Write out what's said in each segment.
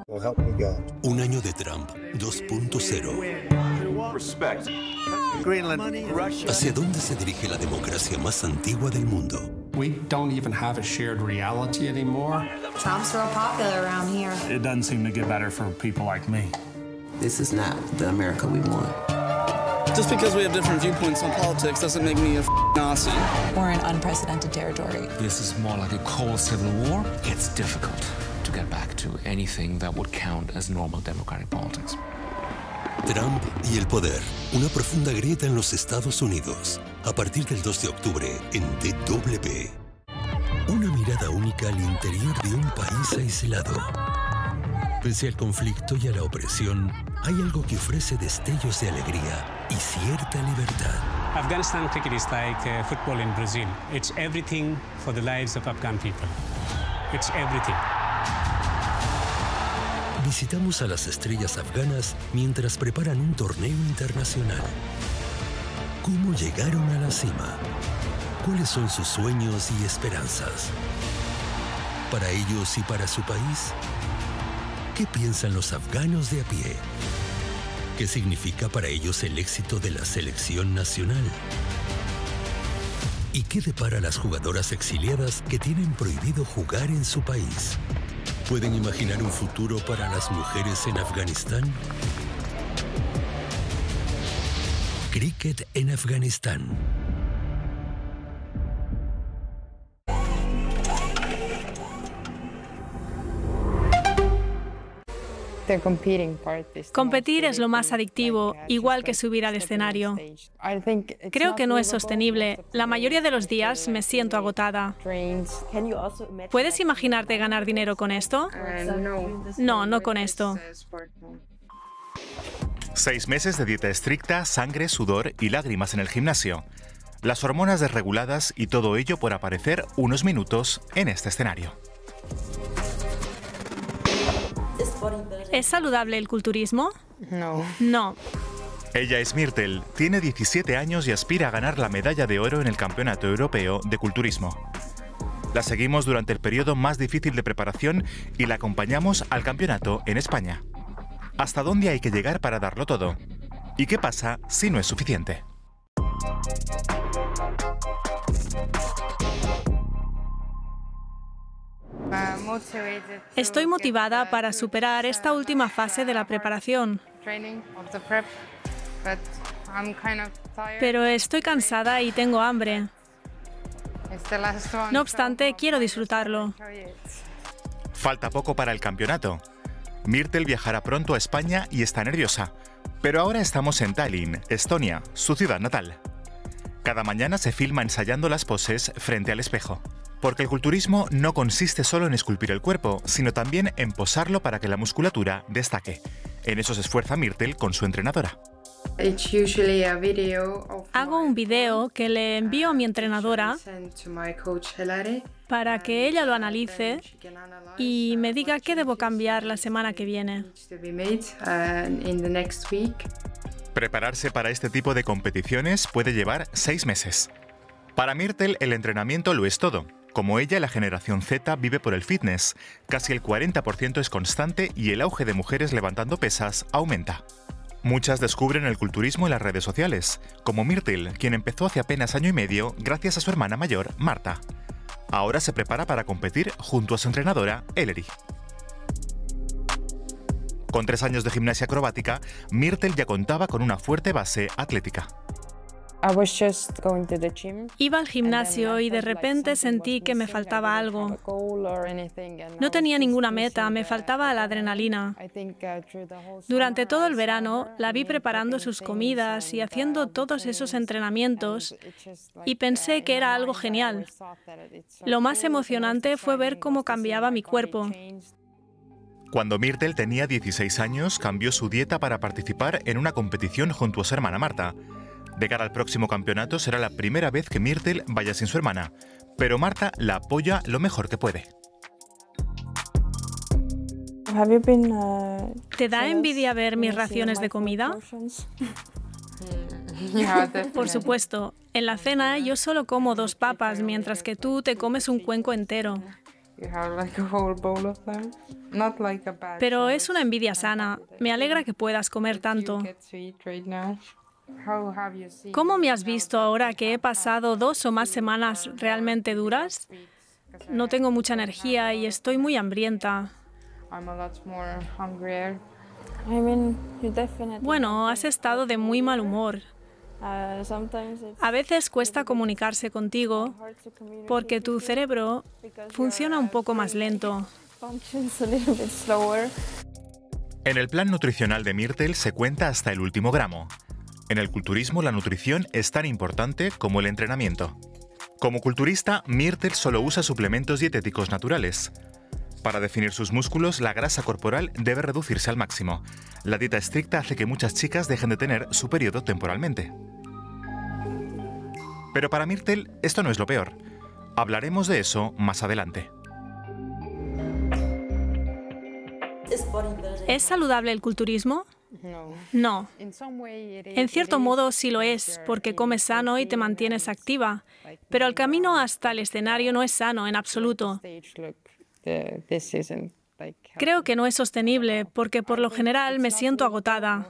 Un año de Trump 2.0. ¿Hacia dónde se dirige la democracia más antigua del mundo? We don't even have a shared reality anymore. Trump's real popular around here. It doesn't seem to get better for people like me. This is not the America we want. Just because we have different viewpoints on politics doesn't make me a Nazi. We're in unprecedented territory. This is more like a cold civil war. It's difficult to get back to anything that would count as normal democratic politics. Trump y el poder. Una profunda grieta en los Estados Unidos. A partir del 2 de octubre en DW. Una mirada única al interior de un país aislado. Pese al conflicto y a la opresión, hay algo que ofrece destellos de alegría y cierta libertad. Afghanistan cricket is like football in Brazil. It's everything for the lives of Afghan people. It's everything. Visitamos a las estrellas afganas mientras preparan un torneo internacional. ¿Cómo llegaron a la cima? ¿Cuáles son sus sueños y esperanzas? Para ellos y para su país, ¿qué piensan los afganos de a pie? ¿Qué significa para ellos el éxito de la selección nacional? ¿Y qué depara a las jugadoras exiliadas que tienen prohibido jugar en su país? ¿Pueden imaginar un futuro para las mujeres en Afganistán? Cricket en Afganistán. Competir es lo más adictivo, igual que subir al escenario. Creo que no es sostenible. La mayoría de los días me siento agotada. ¿Puedes imaginarte ganar dinero con esto? No, no con esto. 6 meses de dieta estricta, sangre, sudor y lágrimas en el gimnasio. Las hormonas desreguladas y todo ello por aparecer unos minutos en este escenario. ¿Es saludable el culturismo? No. Ella es Myrtle, tiene 17 años y aspira a ganar la medalla de oro en el Campeonato Europeo de Culturismo. La seguimos durante el periodo más difícil de preparación y la acompañamos al campeonato en España. ¿Hasta dónde hay que llegar para darlo todo? ¿Y qué pasa si no es suficiente? Estoy motivada para superar esta última fase de la preparación. Pero estoy cansada y tengo hambre. No obstante, quiero disfrutarlo. Falta poco para el campeonato. Myrtle viajará pronto a España y está nerviosa. Pero ahora estamos en Tallinn, Estonia, su ciudad natal. Cada mañana se filma ensayando las poses frente al espejo. Porque el culturismo no consiste solo en esculpir el cuerpo, sino también en posarlo para que la musculatura destaque. En eso se esfuerza Myrtle con su entrenadora. Hago un video que le envío a mi entrenadora para que ella lo analice y me diga qué debo cambiar la semana que viene. Prepararse para este tipo de competiciones puede llevar 6 meses. Para Myrtle, el entrenamiento lo es todo. Como ella, la generación Z vive por el fitness. Casi el 40% es constante y el auge de mujeres levantando pesas aumenta. Muchas descubren el culturismo en las redes sociales, como Myrtle, quien empezó hace apenas año y medio gracias a su hermana mayor, Marta. Ahora se prepara para competir junto a su entrenadora, Ellery. Con 3 años de gimnasia acrobática, Myrtle ya contaba con una fuerte base atlética. Iba al gimnasio y de repente sentí que me faltaba algo. No tenía ninguna meta, me faltaba la adrenalina. Durante todo el verano la vi preparando sus comidas y haciendo todos esos entrenamientos y pensé que era algo genial. Lo más emocionante fue ver cómo cambiaba mi cuerpo. Cuando Myrtle tenía 16 años, cambió su dieta para participar en una competición junto a su hermana Marta. De cara al próximo campeonato será la primera vez que Myrtle vaya sin su hermana, pero Marta la apoya lo mejor que puede. ¿Te da envidia ver mis raciones de comida? Por supuesto. En la cena yo solo como 2 papas, mientras que tú te comes un cuenco entero. Pero es una envidia sana. Me alegra que puedas comer tanto. ¿Cómo me has visto ahora que he pasado 2 o más semanas realmente duras? No tengo mucha energía y estoy muy hambrienta. Bueno, has estado de muy mal humor. A veces cuesta comunicarse contigo porque tu cerebro funciona un poco más lento. En el plan nutricional de Myrtle se cuenta hasta el último gramo. En el culturismo la nutrición es tan importante como el entrenamiento. Como culturista, Myrtle solo usa suplementos dietéticos naturales. Para definir sus músculos, la grasa corporal debe reducirse al máximo. La dieta estricta hace que muchas chicas dejen de tener su periodo temporalmente. Pero para Myrtle esto no es lo peor. Hablaremos de eso más adelante. ¿Es saludable el culturismo? No. En cierto modo sí lo es, porque comes sano y te mantienes activa, pero el camino hasta el escenario no es sano en absoluto. Creo que no es sostenible, porque por lo general me siento agotada.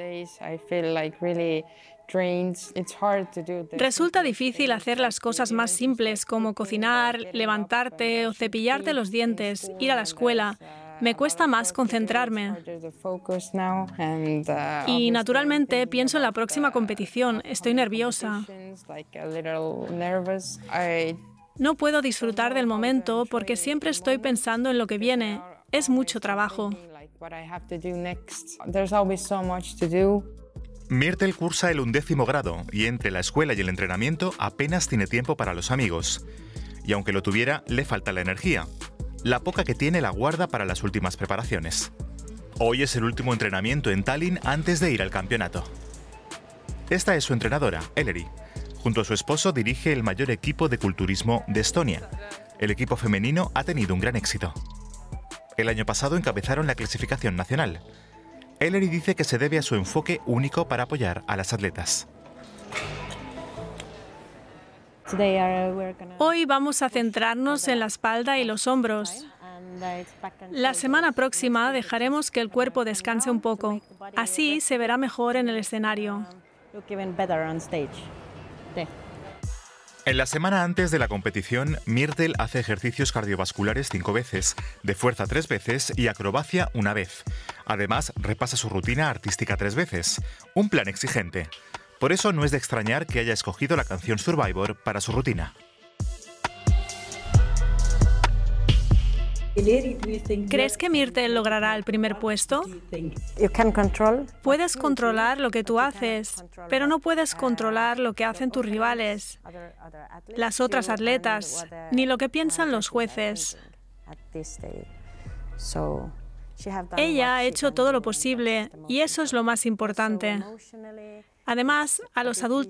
Resulta difícil hacer las cosas más simples, como cocinar, levantarte o cepillarte los dientes, ir a la escuela. Me cuesta más concentrarme. Y naturalmente pienso en la próxima competición. Estoy nerviosa. No puedo disfrutar del momento porque siempre estoy pensando en lo que viene. Es mucho trabajo. Myrtle cursa el 11º grado y entre la escuela y el entrenamiento apenas tiene tiempo para los amigos. Y aunque lo tuviera, le falta la energía. La poca que tiene la guarda para las últimas preparaciones. Hoy es el último entrenamiento en Tallinn antes de ir al campeonato. Esta es su entrenadora, Ellery. Junto a su esposo dirige el mayor equipo de culturismo de Estonia. El equipo femenino ha tenido un gran éxito. El año pasado encabezaron la clasificación nacional. Ellery dice que se debe a su enfoque único para apoyar a las atletas. Hoy vamos a centrarnos en la espalda y los hombros. La semana próxima dejaremos que el cuerpo descanse un poco. Así se verá mejor en el escenario. En la semana antes de la competición, Myrtle hace ejercicios cardiovasculares 5 veces, de fuerza 3 veces y acrobacia 1 vez. Además, repasa su rutina artística 3 veces. Un plan exigente. Por eso no es de extrañar que haya escogido la canción Survivor para su rutina. ¿Crees que Myrtle logrará el primer puesto? Puedes controlar lo que tú haces, pero no puedes controlar lo que hacen tus rivales, las otras atletas, ni lo que piensan los jueces. Ella ha hecho todo lo posible y eso es lo más importante. Además, a los adultos